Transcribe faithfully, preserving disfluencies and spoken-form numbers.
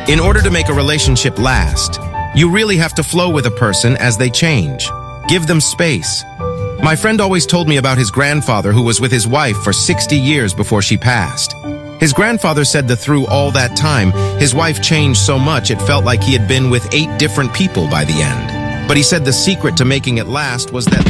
In order to make a relationship last, you really have to flow with a person as they change. Give them space. My friend always told me about his grandfather who was with his wife for sixty years before she passed. His grandfather said that through all that time, his wife changed so much it felt like he had been with eight different people by the end. But he said the secret to making it last was that